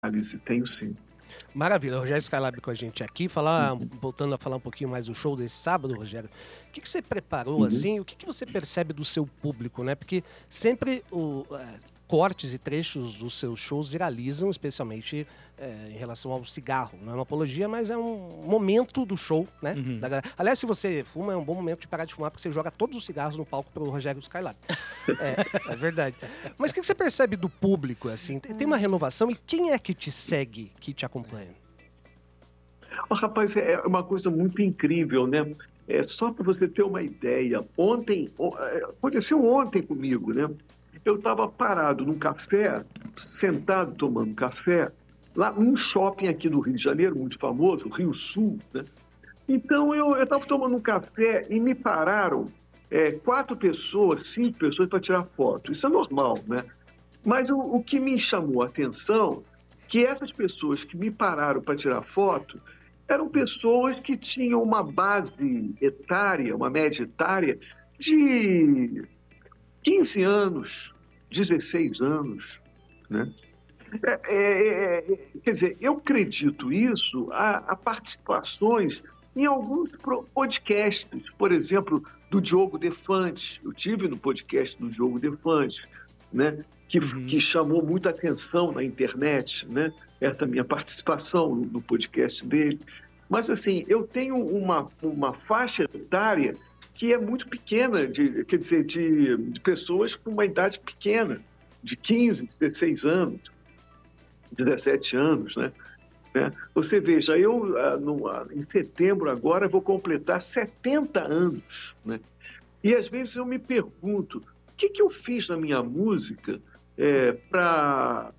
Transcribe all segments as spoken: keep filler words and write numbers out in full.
análise, tenho sim. Maravilha, o Rogério Skylab com a gente aqui, falar, voltando a falar um pouquinho mais do show desse sábado, Rogério, o que, que você preparou, Uhum. assim, o que, que você percebe do seu público, né? Porque sempre o, é, cortes e trechos dos seus shows viralizam, especialmente é, em relação ao cigarro. Não é uma apologia, mas é um momento do show, né? Uhum. Da galera. Aliás, se você fuma, é um bom momento de parar de fumar, porque você joga todos os cigarros no palco pro Rogério Skylab. É, é verdade. Mas o que, que você percebe do público, assim? Tem tem uma renovação e quem é que te segue, que te acompanha? Ó, rapaz, é uma coisa muito incrível, né? É, só para você ter uma ideia, ontem, o- é, aconteceu ontem comigo, né? Eu estava parado num café, sentado tomando café, lá num shopping aqui do Rio de Janeiro, muito famoso, Rio Sul, né? Então eu estava tomando um café e me pararam é, quatro pessoas, cinco pessoas para tirar foto. Isso é normal, né? Mas o, o que me chamou a atenção, que essas pessoas que me pararam para tirar foto, eram pessoas que tinham uma base etária, uma média etária de quinze anos, dezesseis anos, né? É, é, é, quer dizer, eu acredito isso a, a participações em alguns pro- podcasts, por exemplo, do Diogo Defante. Eu tive no podcast do Diogo Defante, né? Que, Uhum. que chamou muita atenção na internet, né? Essa minha participação no, no podcast dele. Mas, assim, eu tenho uma, uma faixa etária que é muito pequena, de, quer dizer, de, de pessoas com uma idade pequena, de quinze, dezesseis anos, dezessete anos, né? né? Você veja, eu ah, no, ah, em setembro agora vou completar setenta anos, né? E às vezes eu me pergunto, o que, que eu fiz na minha música é, para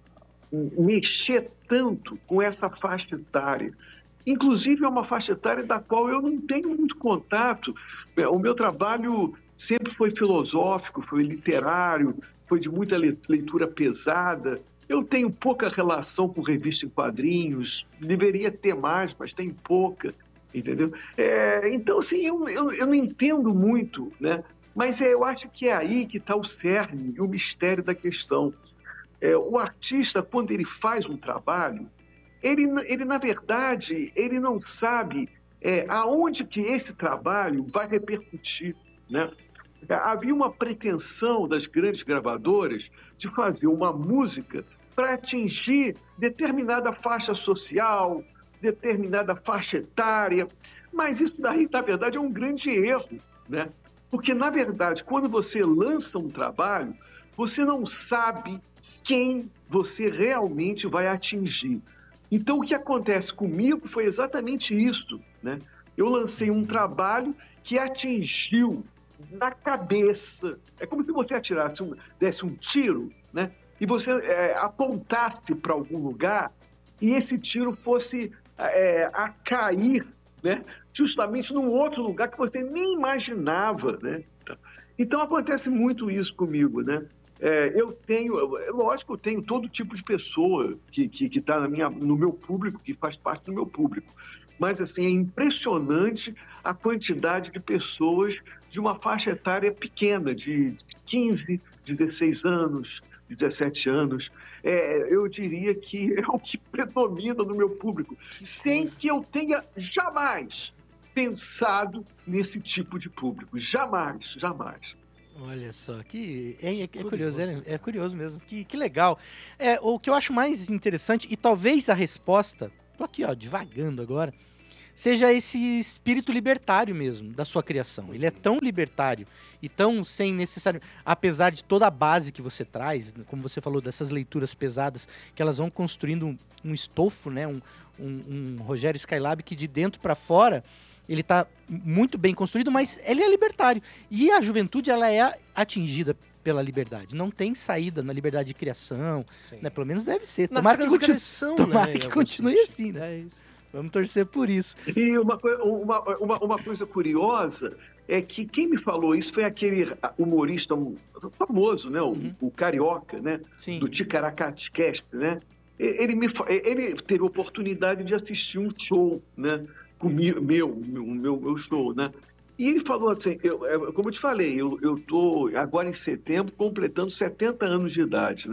mexer tanto com essa faixa etária? Inclusive é uma faixa etária da qual eu não tenho muito contato. É, o meu trabalho sempre foi filosófico, foi literário, foi de muita le- leitura pesada. Eu tenho pouca relação com revista em quadrinhos, deveria ter mais, mas tem pouca, entendeu? É, então, assim, eu, eu, eu não entendo muito, né? Mas é, eu acho que é aí que está o cerne e o mistério da questão. É, o artista, quando ele faz um trabalho, ele, ele, na verdade, ele não sabe é, aonde que esse trabalho vai repercutir, né? Havia uma pretensão das grandes gravadoras de fazer uma música para atingir determinada faixa social, determinada faixa etária, mas isso daí, na verdade, é um grande erro, né? Porque, na verdade, quando você lança um trabalho, você não sabe quem você realmente vai atingir. Então, o que acontece comigo foi exatamente isso, né? Eu lancei um trabalho que atingiu na cabeça. É como se você atirasse, um, desse um tiro, né? E você é, apontasse para algum lugar e esse tiro fosse é, a cair, né? Justamente num outro lugar que você nem imaginava, né? Então acontece muito isso comigo, né? É, eu tenho, lógico, eu tenho todo tipo de pessoa que está que, que tá na minha, no meu público, que faz parte do meu público. Mas, assim, é impressionante a quantidade de pessoas de uma faixa etária pequena, de quinze, dezesseis anos, dezessete anos. É, eu diria que é o que predomina no meu público, sem que eu tenha jamais pensado nesse tipo de público. Jamais, jamais. Olha só, que é, é- é curioso, Curioso. é, é curioso mesmo, que, que legal. É, o que eu acho mais interessante, e talvez a resposta, tô aqui ó, divagando agora, seja esse espírito libertário mesmo, da sua criação. Ele é tão libertário e tão sem necessário, apesar de toda a base que você traz, como você falou, dessas leituras pesadas, que elas vão construindo um, um estofo, né, um, um, um Rogério Skylab que de dentro para fora ele tá muito bem construído, mas ele é libertário. E a juventude, ela é atingida pela liberdade. Não tem saída na liberdade de criação, Sim. né? Pelo menos deve ser. Na Tomara que, continue, transgressão, tomara né, em que algum continue sentido. assim, né? É isso. Vamos torcer por isso. E uma, coi- uma, uma, uma coisa curiosa é que quem me falou isso foi aquele humorista famoso, né? O, Uhum. o Carioca, né? Sim. Do Ticaracati Cast, né? E- Ele, me, fa- ele teve a oportunidade de assistir um show, né? Comigo, meu, meu, meu, meu show, né? E ele falou assim, eu, é, como eu te falei, eu estou agora em setembro completando setenta anos de idade, né?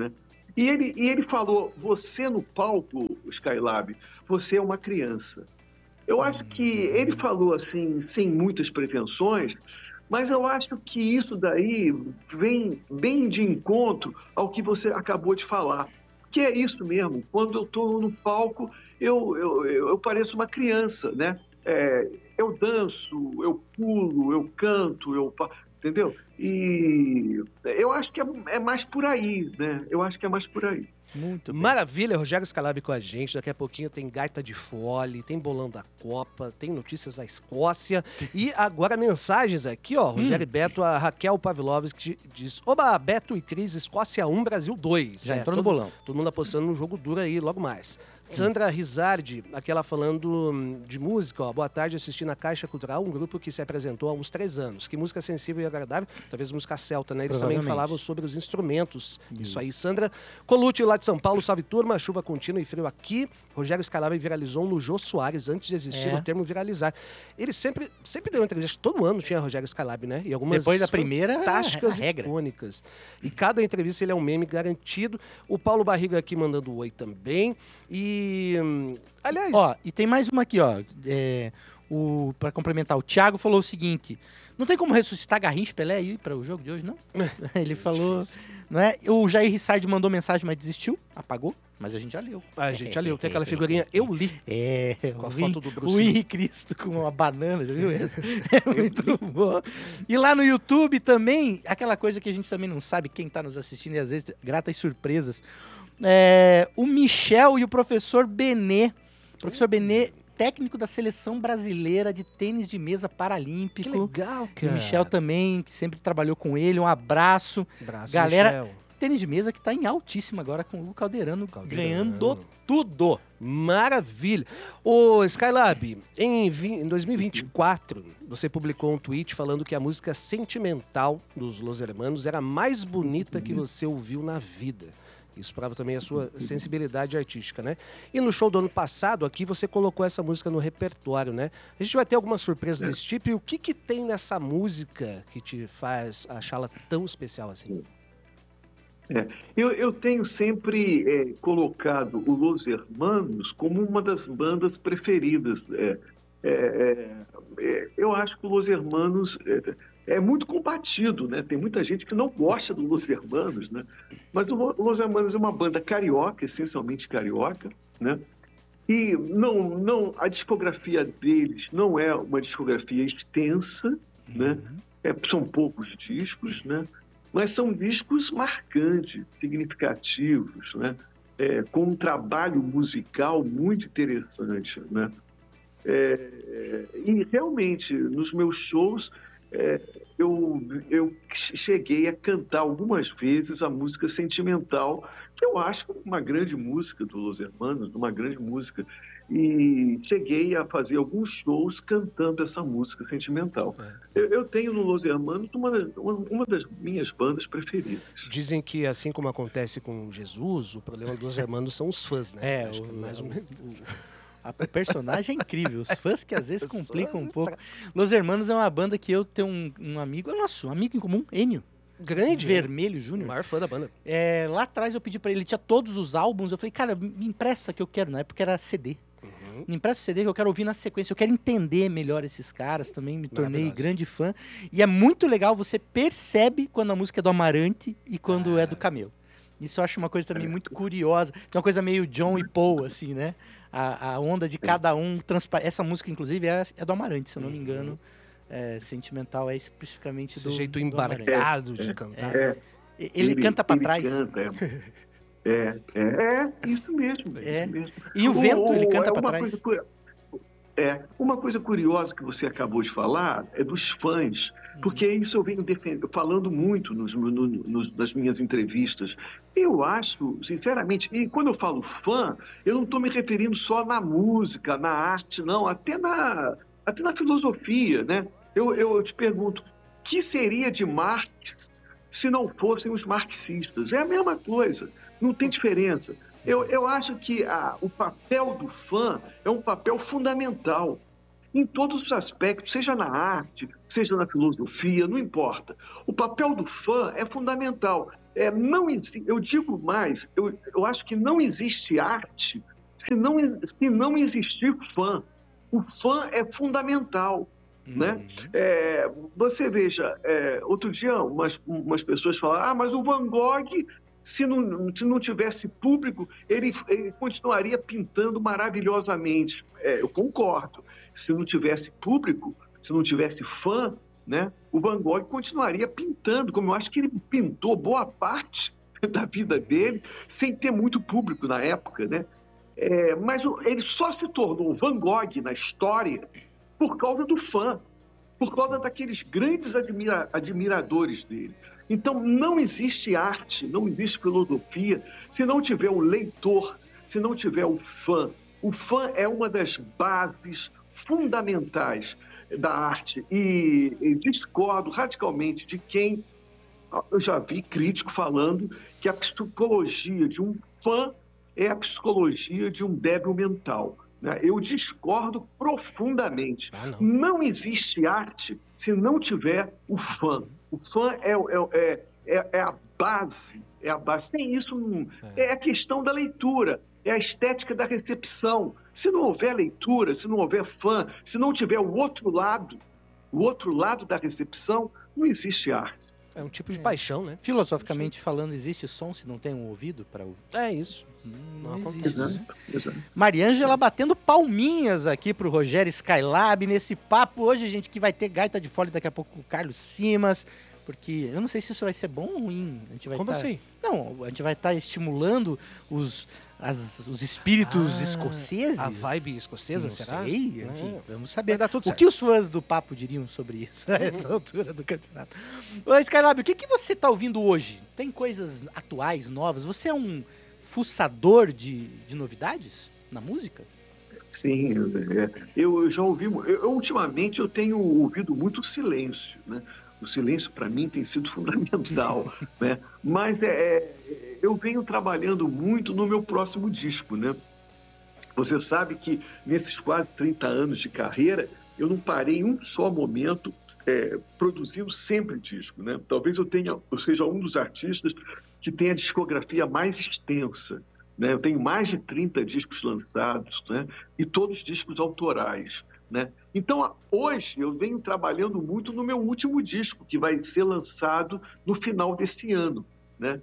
E ele, e ele falou, você no palco, Skylab, você é uma criança. Eu acho que ele falou assim, sem muitas pretensões, mas eu acho que isso daí vem bem de encontro ao que você acabou de falar. Que é isso mesmo, quando eu estou no palco, eu, eu, eu, eu pareço uma criança, né? É, eu danço, eu pulo, eu canto, eu... Entendeu? E eu acho que é, é mais por aí, né? Eu acho que é mais por aí. Muito bem. Maravilha, Rogério Skylab com a gente. Daqui a pouquinho tem Gaita de Fole, tem Bolão da Copa, tem notícias da Escócia. E agora mensagens aqui, ó. Rogério Hum. Beto, a Raquel Pavlovski diz: Oba, Beto e Cris, Escócia um, Brasil dois. Já É, entrou no todo, bolão. Todo mundo apostando num jogo duro aí logo mais. Sandra Rizardi, aquela falando hum, de música, ó. Boa tarde, assisti na Caixa Cultural, um grupo que se apresentou há uns três anos. Que música sensível e agradável, talvez música celta, né? Eles também Provavelmente. falavam sobre os instrumentos. Isso, Isso. aí, Sandra. Colucci, lá de São Paulo, salve turma, chuva contínua e frio aqui. Rogério Skylab viralizou no Jô Soares antes de existir É. o termo viralizar. Ele sempre, sempre deu entrevista, todo ano tinha Rogério Skylab, né? E algumas Depois da primeira, fantásticas a e regra. icônicas. E cada entrevista ele é um meme garantido. O Paulo Barriga aqui mandando oi também. E, hum, aliás... Ó, e tem mais uma aqui, ó. É, o, pra complementar, o Thiago falou o seguinte: não tem como ressuscitar Garrincha, Pelé aí para o jogo de hoje, não? Ele falou, não é? O Jair Rissard mandou mensagem, mas desistiu, apagou, mas a gente já leu. A gente já leu, tem aquela figurinha, eu li. É, Com a o foto Hen- do Bruce O Lee. Henrique Cristo com uma banana, já viu essa? É muito bom. E lá no YouTube também, aquela coisa que a gente também não sabe quem tá nos assistindo e às vezes gratas surpresas. É, o Michel e o professor Benê. Professor Benê, técnico da seleção brasileira de tênis de mesa paralímpico. Que legal, E cara. o Michel também, que sempre trabalhou com ele. Um abraço. Braço, Galera, Michel. Tênis de mesa que tá em altíssima agora com o Calderano, Calderano. ganhando tudo. Maravilha. Ô, Skylab, em, vi- em dois mil e vinte e quatro, você publicou um tweet falando que a música Sentimental dos Los Hermanos era a mais bonita que você ouviu na vida. Isso prova também a sua sensibilidade artística, né? E no show do ano passado, aqui, você colocou essa música no repertório, né? A gente vai ter algumas surpresas desse tipo. E o que que tem nessa música que te faz achá-la tão especial assim? É, eu, eu tenho sempre é, colocado o Los Hermanos como uma das bandas preferidas. É, é, é, é, eu acho que o Los Hermanos é, é muito combatido, né? Tem muita gente que não gosta do Los Hermanos, né? Mas o Lo- Los Hermanos é uma banda carioca, essencialmente carioca, né? E não, não, a discografia deles não é uma discografia extensa, né? É, são poucos discos, né? Mas são discos marcantes, significativos, né? É, com um trabalho musical muito interessante, né? É, é, e realmente, nos meus shows, é, eu, eu cheguei a cantar algumas vezes a música Sentimental, que eu acho uma grande música do Los Hermanos, uma grande música. E cheguei a fazer alguns shows cantando essa música Sentimental. Eu, eu tenho no Los Hermanos uma, das- uma, uma das minhas bandas preferidas. Dizem que, assim como acontece com Jesus, o problema dos hermanos são os fãs, né? É, Acho que o- mais ou o- menos isso. A- O personagem é incrível. Os fãs que às vezes Os complicam um fãs pouco. Los Hermanos é uma banda que eu tenho um, um amigo, é nosso, um amigo em comum, Enio. Grande. Vermelho O Júnior. maior fã da banda. É, lá atrás eu pedi pra ele, ele tinha todos os álbuns. Eu falei, cara, me empresta que eu quero. Na época era C D. Uhum. Me empresta o C D que eu quero ouvir na sequência. Eu quero entender melhor esses caras. Também me tornei Maravilhoso. grande fã. E é muito legal, você percebe quando a música é do Amarante e quando é do Camelo. Isso eu acho uma coisa também muito curiosa. Tem uma coisa meio John e Paul, assim, né? A, a onda de cada um. Transpa... Essa música, inclusive, é, é do Amarante, se eu não me engano. É, Sentimental é especificamente Esse do jeito do Amarante. embargado de cantar. É, E- Ele, canta pra ele trás. Canta, é. É, é, é, isso mesmo, é É. isso mesmo. E o vento, ele canta é pra uma trás. coisa cu- é, uma coisa curiosa que você acabou de falar é dos fãs, porque isso eu venho defend- falando muito nos, no- nos- nas minhas entrevistas. Eu acho, sinceramente, e quando eu falo fã, eu não estou me referindo só na música, na arte, não, até na, até na filosofia, né? Eu, eu te pergunto, o que seria de Marx se não fossem os marxistas? É a mesma coisa, não tem diferença. Eu, eu acho que a- o papel do fã é um papel fundamental. em todos os aspectos, seja na arte, seja na filosofia, não importa. O papel do fã é fundamental. É, não exi- eu digo mais, eu, eu acho que não existe arte se não, ex- se não existir fã. O fã é fundamental. Né? Uhum. É, você veja, é, outro dia umas, umas pessoas falaram, ah, mas o Van Gogh, se não, se não tivesse público, ele, ele continuaria pintando maravilhosamente. É, eu concordo. Se não tivesse público, se não tivesse fã, né, o Van Gogh continuaria pintando, como eu acho que ele pintou boa parte da vida dele, sem ter muito público na época. Né? É, mas o, ele só se tornou Van Gogh na história por causa do fã, por causa daqueles grandes admira- admiradores dele. Então, não existe arte, não existe filosofia, se não tiver o leitor, se não tiver o fã. O fã é uma das bases fundamentais da arte. E, e discordo radicalmente de quem... Eu já vi crítico falando que a psicologia de um fã é a psicologia de um débil mental. Eu discordo profundamente. Ah, não. Não existe arte se não tiver o fã. O fã é, é, é, é a base. É a base. Sem isso, não... é a questão da leitura, é a estética da recepção. Se não houver leitura, se não houver fã, se não tiver o outro lado, o outro lado da recepção, não existe arte. É um tipo de paixão, né? Filosoficamente falando, existe som se não tem um ouvido para ouvir? É isso. Não, Não existe. Exato, Né? exato. Mariângela batendo palminhas aqui pro Rogério Skylab nesse papo hoje, gente, que vai ter gaita de fole daqui a pouco com o Carlos Simas, porque eu não sei se isso vai ser bom ou ruim. A gente vai Como tá... assim? Não, a gente vai estar tá estimulando os, as, os espíritos Ah, escoceses. A vibe escocesa, não será? sei, enfim, É. vamos saber. Vai dar tudo O certo. que os fãs do papo diriam sobre isso a essa altura do campeonato. Ô, Skylab, o que, que você tá ouvindo hoje? Tem coisas atuais, novas? Você é um fuçador de, de novidades na música? Sim, é, eu já ouvi. Eu, eu, ultimamente eu tenho ouvido muito silêncio, né? O silêncio para mim tem sido fundamental, né? Mas é, é, eu venho trabalhando muito no meu próximo disco, né? Você sabe que nesses quase trinta anos de carreira eu não parei um só momento é, produzindo sempre disco, né? Talvez eu tenha, eu seja um dos artistas que tem a discografia mais extensa, né? Eu tenho mais de trinta discos lançados, né? E todos discos autorais, né? Então, hoje eu venho trabalhando muito no meu último disco, que vai ser lançado no final desse ano, né?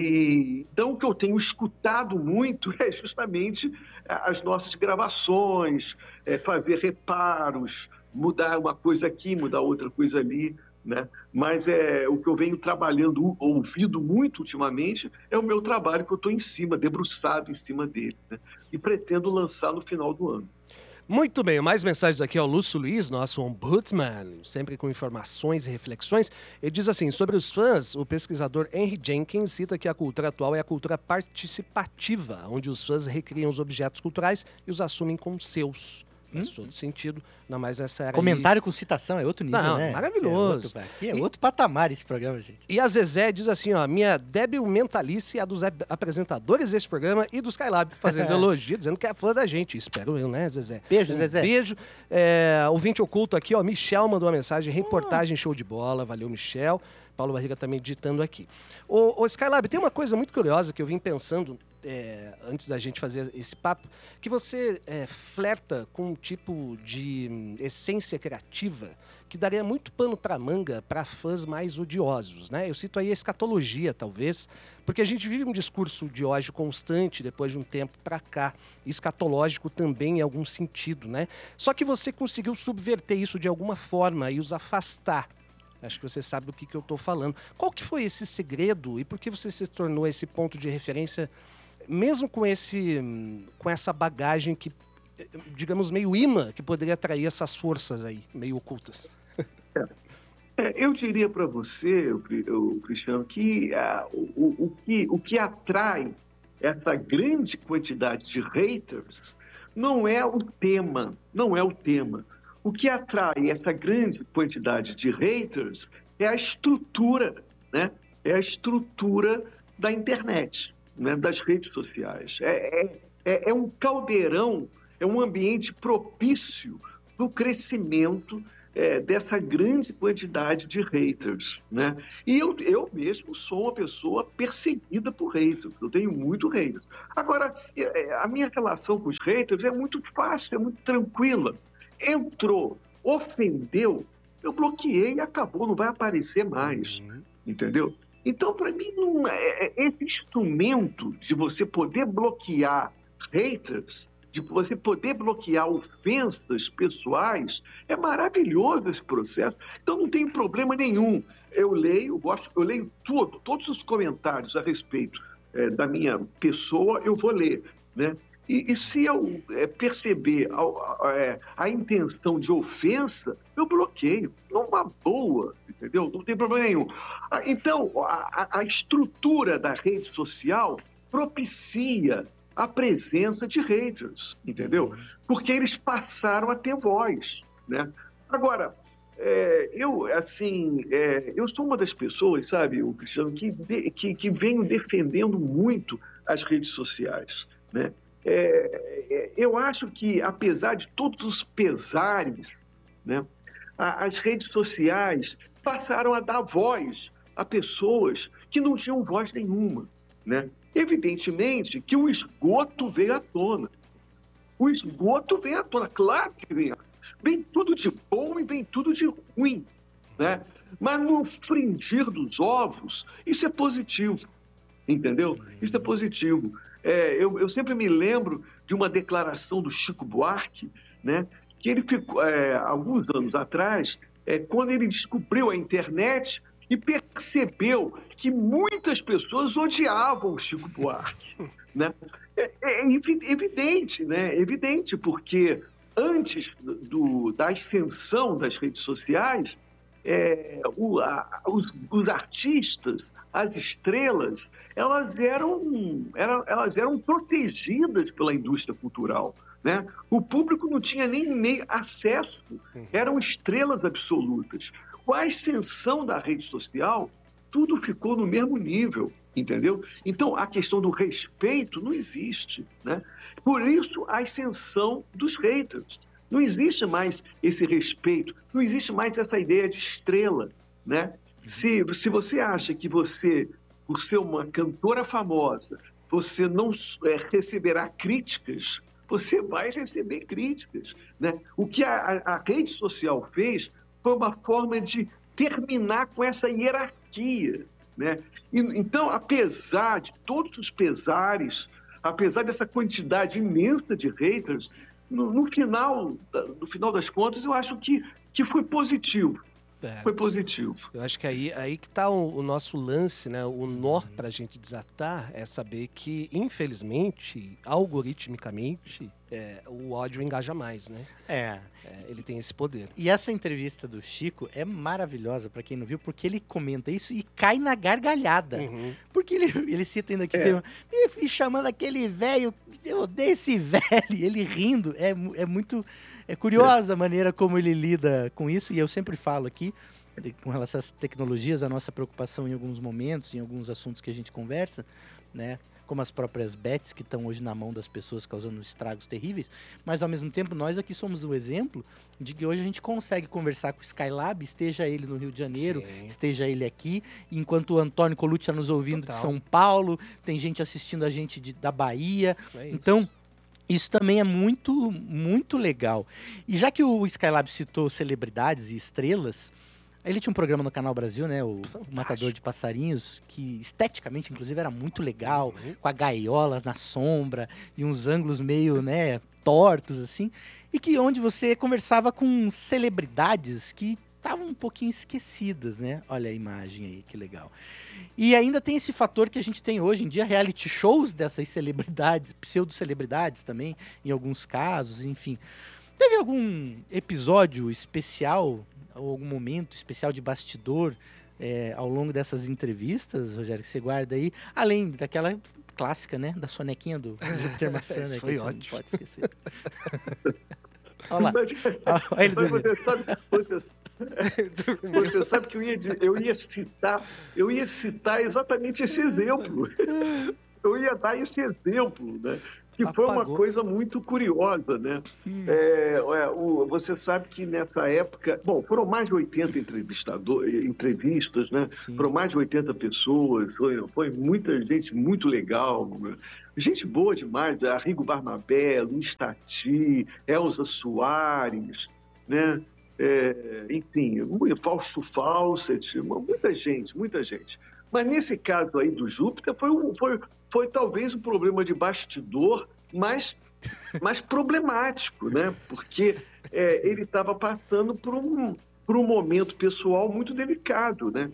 E, então, o que eu tenho escutado muito é justamente as nossas gravações, é fazer reparos, mudar uma coisa aqui, mudar outra coisa ali, né? Mas é, o que eu venho trabalhando, ouvido muito ultimamente, é o meu trabalho que eu estou em cima, debruçado em cima dele, né? E pretendo lançar no final do ano. Muito bem, mais mensagens aqui ao Lúcio Luiz, nosso ombudsman, sempre com informações e reflexões. Ele diz assim, sobre os fãs, o pesquisador Henry Jenkins cita que a cultura atual é a cultura participativa, onde os fãs recriam os objetos culturais e os assumem como seus. Faz todo sentido, não mais nessa era. Comentário aí... com citação é outro nível, não, né? Maravilhoso. É outro, aqui é e... outro patamar esse programa, gente. E a Zezé diz assim, ó, minha débil mentalice é a dos apresentadores desse programa e do Skylab, fazendo elogio, dizendo que é fã da gente. Espero eu, né, Zezé? Beijo, um Zezé. Beijo. É, ouvinte oculto aqui, ó, Michel mandou uma mensagem, reportagem show de bola, valeu, Michel. Paulo Barriga também digitando aqui. O, o Skylab, tem uma coisa muito curiosa que eu vim pensando É, antes da gente fazer esse papo, que você é, flerta com um tipo de hum, essência criativa que daria muito pano para manga para fãs mais odiosos, né? Eu cito aí a escatologia, talvez, porque a gente vive um discurso de ódio constante depois de um tempo para cá, escatológico também em algum sentido, né? Só que você conseguiu subverter isso de alguma forma e os afastar. Acho que você sabe do que, que eu estou falando. Qual que foi esse segredo e por que você se tornou esse ponto de referência mesmo com, esse, com essa bagagem que, digamos, meio imã, que poderia atrair essas forças aí, meio ocultas? É, é, eu diria para você, o Cristiano, que, uh, o, o, que o que atrai essa grande quantidade de haters não é o tema, não é o tema. O que atrai essa grande quantidade de haters é a estrutura, né? É a estrutura da internet, né, das redes sociais. É, é, é um caldeirão, é um ambiente propício no crescimento é, dessa grande quantidade de haters, né? E eu, eu mesmo sou uma pessoa perseguida por haters, eu tenho muito haters. Agora, a minha relação com os haters é muito fácil, é muito tranquila. Entrou, ofendeu, eu bloqueei e acabou, não vai aparecer mais, uhum. Entendeu? Então, para mim, não é, esse instrumento de você poder bloquear haters, de você poder bloquear ofensas pessoais, é maravilhoso esse processo. Então, não tem problema nenhum. Eu leio, gosto, eu leio tudo, todos os comentários a respeito é, da minha pessoa, eu vou ler, né? E, e se eu é, perceber a, a, a, a intenção de ofensa, eu bloqueio, numa boa, entendeu? Não tem problema nenhum. Então, a, a estrutura da rede social propicia a presença de haters, entendeu? Porque eles passaram a ter voz, né? Agora, é, eu, assim, é, eu sou uma das pessoas, sabe, o Cristiano, que, de, que, que venho defendendo muito as redes sociais, né? É, eu acho que, apesar de todos os pesares, né, as redes sociais passaram a dar voz a pessoas que não tinham voz nenhuma, né? Evidentemente que o esgoto veio à tona. O esgoto veio à tona, claro que vem. Vem tudo de bom e vem tudo de ruim, né? Mas no fringir dos ovos, isso é positivo, entendeu? Isso é positivo. É, eu, eu sempre me lembro de uma declaração do Chico Buarque, né? Que ele ficou, é, alguns anos atrás, é, quando ele descobriu a internet e percebeu que muitas pessoas odiavam o Chico Buarque, né? É, é evidente, né? Evidente, porque antes do, da ascensão das redes sociais, é, o, a, os, os artistas, as estrelas, elas eram, eram, elas eram protegidas pela indústria cultural, né? O público não tinha nem meio acesso, eram estrelas absolutas. Com a ascensão da rede social, tudo ficou no mesmo nível, entendeu? Então, a questão do respeito não existe, né? Por isso, a ascensão dos haters. Não existe mais esse respeito, não existe mais essa ideia de estrela, né? Se, se você acha que você, por ser uma cantora famosa, você não é, receberá críticas, você vai receber críticas, né? O que a, a rede social fez foi uma forma de terminar com essa hierarquia, né? E, então, apesar de todos os pesares, apesar dessa quantidade imensa de haters, no, no, final, no final das contas, eu acho que, que foi positivo. É. Foi positivo. Eu acho que aí, aí que está o, o nosso lance, né? O nó para a gente desatar é saber que, infelizmente, algoritmicamente, é, o ódio engaja mais, né? É. é. Ele tem esse poder. E essa entrevista do Chico é maravilhosa, para quem não viu, porque ele comenta isso e cai na gargalhada. Uhum. Porque ele, ele cita ainda aqui, é. tem, me chamando aquele velho, eu odeio esse velho, ele rindo, é, é muito... É curiosa a maneira como ele lida com isso, e eu sempre falo aqui, com relação às tecnologias, a nossa preocupação em alguns momentos, em alguns assuntos que a gente conversa, né? Como as próprias bets que estão hoje na mão das pessoas causando estragos terríveis, mas ao mesmo tempo nós aqui somos o exemplo de que hoje a gente consegue conversar com o Skylab, esteja ele no Rio de Janeiro, Sim. esteja ele aqui, enquanto o Antônio Colucci está nos ouvindo Total. de São Paulo, tem gente assistindo a gente de, da Bahia, é então... Isso também é muito, muito legal. E já que o Skylab citou celebridades e estrelas, ele tinha um programa no Canal Brasil, né? O Fantástico. Matador de Passarinhos, que esteticamente, inclusive, era muito legal, uhum. com a gaiola na sombra e uns ângulos meio, né, tortos, assim. E que onde você conversava com celebridades que estavam um pouquinho esquecidas, né? Olha a imagem aí, que legal. E ainda tem esse fator que a gente tem hoje em dia, reality shows dessas celebridades, pseudo-celebridades também, em alguns casos, enfim. Teve algum episódio especial, ou algum momento especial de bastidor é, ao longo dessas entrevistas, Rogério, que você guarda aí? Além daquela clássica, né? Da sonequinha do Júpiter Maçã, né? Foi ótimo. Não pode esquecer. Olha lá. Mas, mas você sabe, você, você sabe que eu ia, eu ia citar, eu ia citar exatamente esse exemplo. Eu ia dar esse exemplo, né? que foi uma Apagou. coisa muito curiosa, né? Hum. É, é, o- você sabe que nessa época, bom, foram mais de oitenta entrevistadores, entrevistas, né? Sim. Foram mais de oitenta pessoas, foi, foi muita gente muito legal, né? Gente boa demais, Arrigo Barnabé, Luiz Tati, Elza Soares, né? É, enfim, Fausto Fawcett, muita gente, muita gente. Mas nesse caso aí do Júpiter, foi, um- foi, foi talvez um problema de bastidor mais, mais problemático, né? Porque é, ele estava passando por um, por um momento pessoal muito delicado, né?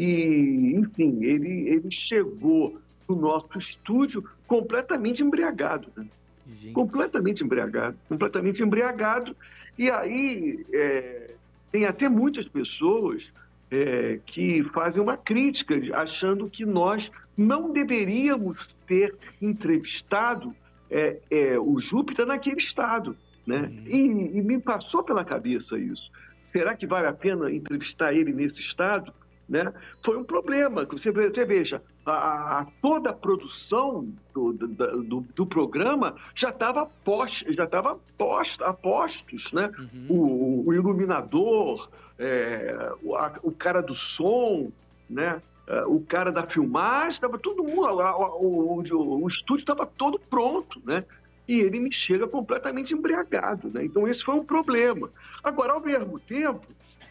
E, enfim, ele, ele chegou no nosso estúdio completamente embriagado, né? Gente. completamente embriagado, completamente embriagado. E aí é, tem até muitas pessoas é, que fazem uma crítica, achando que nós não deveríamos ter entrevistado é, é, o Júpiter naquele estado, né? Uhum. E, e me passou pela cabeça isso. Será que vale a pena entrevistar ele nesse estado? Né? Foi um problema. Você, você veja, a, a- toda a produção do, do, do- do programa já estava posta, já estava posta, a postos, né? Uhum. O, o iluminador, é, o, a- o cara do som, né? É, o cara da filmagem, estava todo mundo, lá, o, o, o, o estúdio estava todo pronto, né? E ele me chega completamente embriagado, né? Então esse foi um problema. Agora, ao mesmo tempo,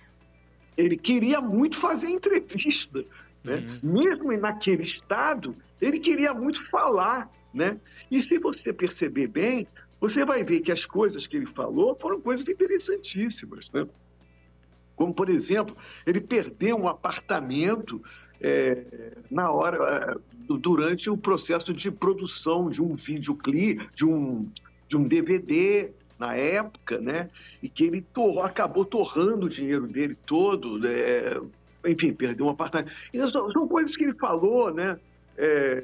ele queria muito fazer entrevista, né? Uhum. Mesmo naquele estado, ele queria muito falar, né? E se você perceber bem, você vai ver que as coisas que ele falou foram coisas interessantíssimas, né? Como, por exemplo, ele perdeu um apartamento é, na hora, é, durante o processo de produção de um videoclipe, de um, de um D V D na época, né? E que ele torrou, acabou torrando o dinheiro dele todo, é, enfim, perdeu um apartamento. Então, são, são coisas que ele falou, né? É,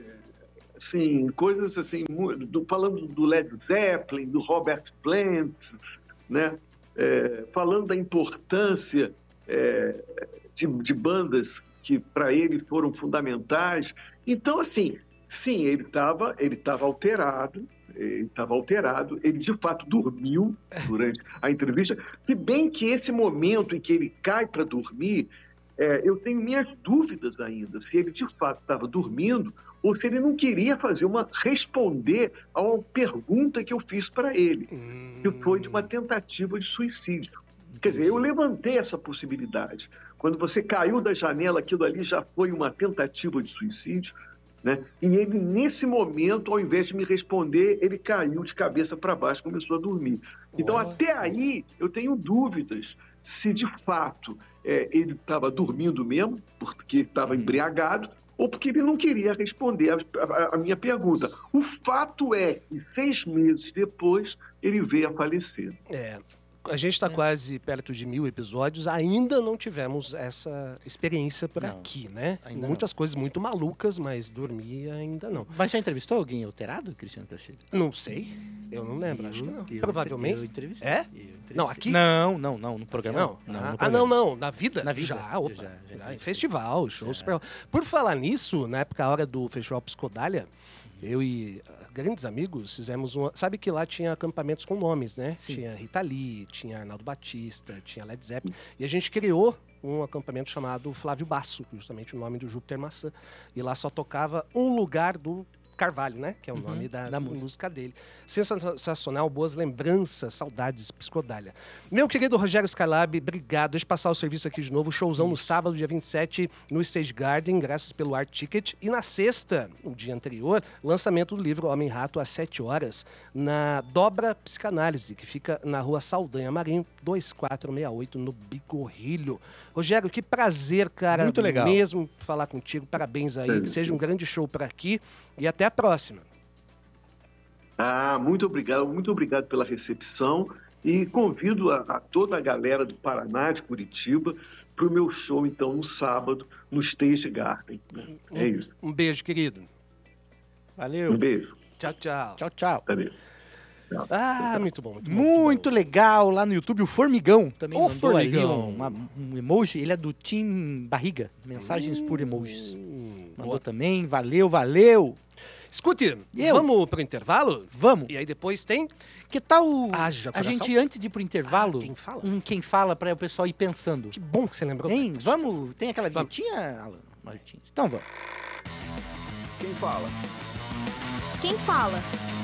assim, coisas assim, mu- do- falando do Led Zeppelin, do Robert Plant, né? É, falando da importância é, de, de bandas que para ele foram fundamentais. Então, assim, sim, ele estava ele tava alterado, ele estava alterado, ele de fato dormiu durante a entrevista, se bem que esse momento em que ele cai para dormir, é, eu tenho minhas dúvidas ainda, se ele de fato estava dormindo ou se ele não queria fazer uma responder a uma pergunta que eu fiz para ele, que foi de uma tentativa de suicídio. Quer dizer, eu levantei essa possibilidade. Quando você caiu da janela, aquilo ali já foi uma tentativa de suicídio, né? E ele, nesse momento, ao invés de me responder, ele caiu de cabeça para baixo, começou a dormir. Então, Oh, até aí, eu tenho dúvidas se, de fato, é, ele estava dormindo mesmo, porque estava Uhum. embriagado, ou porque ele não queria responder a, a- a minha pergunta. O fato é que, seis meses depois, ele veio a falecer. É, a gente está É. quase perto de mil episódios, ainda não tivemos essa experiência por Não, aqui, né? ainda Muitas coisas muito malucas, mas dormir ainda não. Mas já entrevistou alguém alterado, Cristiano Castilho? Não sei, eu não lembro, acho que não. Provavelmente. Eu entrevistei. É? eu entrevistei. Não, aqui? Não, não, não, no programa Não? não. ah, no ah, programa. não, não. Na vida? Na vida, Já, eu opa. já- já Já, em entrevistei. festival, shows. Já. Super... Por falar nisso, na época, a hora do Festival Psicodália, eu e ah, grandes amigos fizemos uma... Sabe que lá tinha acampamentos com nomes, né? Sim. Tinha Rita Lee, tinha Arnaldo Batista, tinha Led Zeppelin. E a gente criou um acampamento chamado Flávio Basso, justamente o nome do Júpiter Maçã. E lá só tocava um lugar do Carvalho, né? Que é o Uhum, nome da, da da música. música dele. Sensacional, boas lembranças, saudades, Psicodália. Meu querido Rogério Skylab, obrigado. Deixa eu passar o serviço aqui de novo. Showzão no sábado, dia vinte e sete, no Stage Garden, graças pelo Art Ticket. E na sexta, o dia anterior, lançamento do livro Homem Rato, às sete horas, na Dobra Psicanálise, que fica na rua Saldanha Marinho, dois quatro seis oito, no Bigorrilho. Rogério, que prazer, cara. Muito legal. Mesmo falar contigo. Parabéns aí. Que seja um grande show por aqui. E até a próxima. Ah, muito obrigado, muito obrigado pela recepção e convido a, a toda a galera do Paraná, de Curitiba, para o meu show, então, no sábado, no Stage Garden. Né? É isso. Um beijo, querido. Valeu. Um beijo. Tchau, tchau. Tchau, tchau. Valeu. Ah, muito bom, muito bom. Muito legal lá no YouTube, o Formigão também O mandou ali Formigão. um, uma- um emoji, ele é do Team Barriga, mensagens por emojis. Hum, Mandou boa. também, valeu, valeu. Escute, Eu? vamos pro intervalo? Vamos. E aí depois tem... Que tal Haja a coração? gente, antes de ir pro intervalo, Ah, quem fala? um quem fala para o pessoal ir pensando? Que bom que você lembrou. Hein? Vamos? Tem aquela Vamos. vinhetinha, Alan Martins? Então vamos. Quem fala? Quem fala?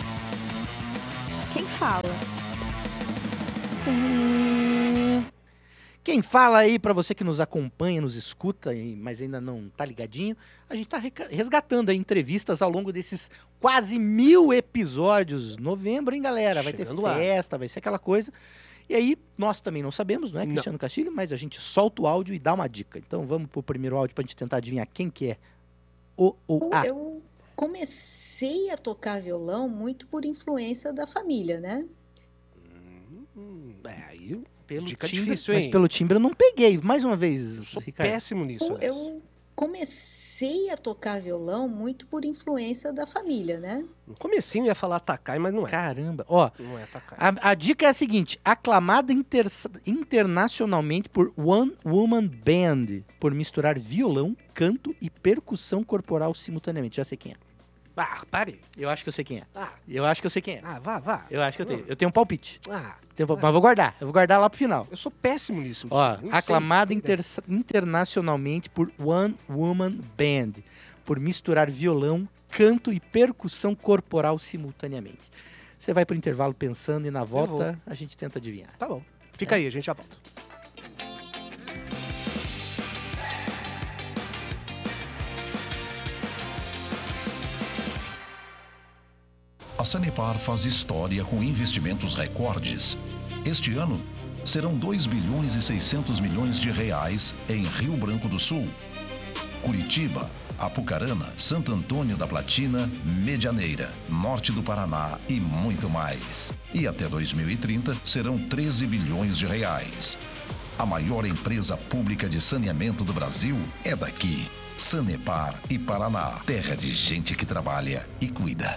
Quem fala? Quem fala aí, para você que nos acompanha, nos escuta, e- mas ainda não tá ligadinho, a gente tá reca- resgatando aí entrevistas ao longo desses quase mil episódios. Novembro, hein, galera? Vai ter Chegando lá. festa, vai ser aquela coisa. E aí, nós também não sabemos, não é, Não. Cristiano Castilho? Mas a gente solta o áudio e dá uma dica. Então vamos pro primeiro áudio pra gente tentar adivinhar quem que é o ou a. Eu comecei a tocar violão muito por influência da família, né? Hum, é, aí Pelo dica timbre, difícil, mas hein? pelo timbre eu não peguei. Mais uma vez, eu sou Ricardo. péssimo nisso. Eu, aliás. eu comecei a tocar violão muito por influência da família, né? No comecinho ia falar Takai, mas não é. Caramba. Ó, Não é Takai. A, a dica é a seguinte: aclamada inter- internacionalmente por One Woman Band, por misturar violão, canto e percussão corporal simultaneamente. Já sei quem é. Ah, pare. Eu acho que eu sei quem é. Ah, Eu acho que eu sei quem é. ah, vá, vá. Eu acho que eu tenho. Eu tenho um palpite. Ah, Tenho um pal- Mas vou guardar. Eu vou guardar lá pro final. eu sou péssimo nisso. Ó, não sei, aclamada não tenho inter- internacionalmente por One Woman Band, por misturar violão, canto e percussão corporal simultaneamente. Você vai pro intervalo pensando e na volta a gente tenta adivinhar. ideia. Tá bom. Fica aí, a gente já volta. A Sanepar faz história com investimentos recordes. Este ano, serão dois bilhões e seiscentos milhões de reais em Rio Branco do Sul, Curitiba, Apucarana, Santo Antônio da Platina, Medianeira, Norte do Paraná e muito mais. E até dois mil e trinta serão treze bilhões de reais. A maior empresa pública de saneamento do Brasil é daqui. Sanepar e Paraná, terra de gente que trabalha e cuida.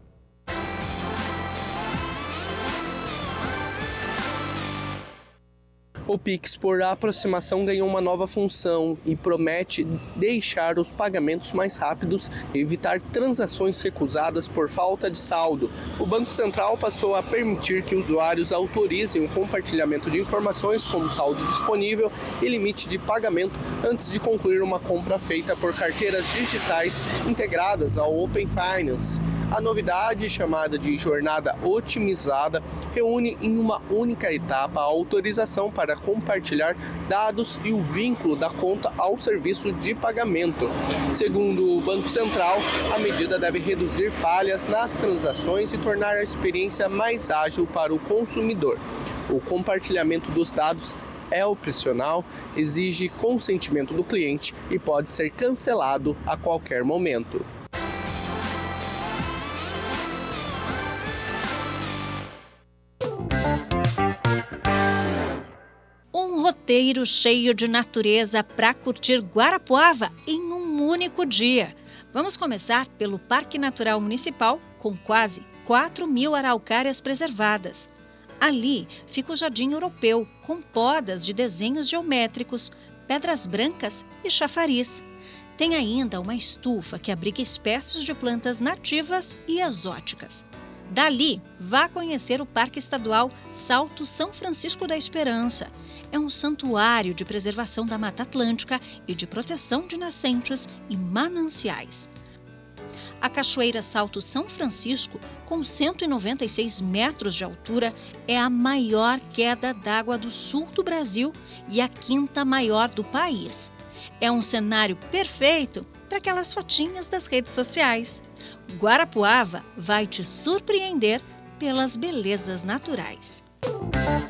O Pix, por aproximação, ganhou uma nova função e promete deixar os pagamentos mais rápidos e evitar transações recusadas por falta de saldo. O Banco Central passou a permitir que usuários autorizem o compartilhamento de informações como saldo disponível e limite de pagamento antes de concluir uma compra feita por carteiras digitais integradas ao Open Finance. A novidade, chamada de jornada otimizada, reúne em uma única etapa a autorização para compartilhar dados e o vínculo da conta ao serviço de pagamento. Segundo o Banco Central, a medida deve reduzir falhas nas transações e tornar a experiência mais ágil para o consumidor. O compartilhamento dos dados é opcional, exige consentimento do cliente e pode ser cancelado a qualquer momento. Um roteiro cheio de natureza para curtir Guarapuava em um único dia. Vamos começar pelo Parque Natural Municipal, com quase quatro mil araucárias preservadas. Ali fica o Jardim Europeu, com podas de desenhos geométricos, pedras brancas e chafariz. Tem ainda uma estufa que abriga espécies de plantas nativas e exóticas. Dali, vá conhecer o Parque Estadual Salto São Francisco da Esperança. É um santuário de preservação da Mata Atlântica e de proteção de nascentes e mananciais. A Cachoeira Salto São Francisco, com cento e noventa e seis metros de altura, é a maior queda d'água do sul do Brasil e a quinta maior do país. É um cenário perfeito para aquelas fotinhas das redes sociais. Guarapuava vai te surpreender pelas belezas naturais.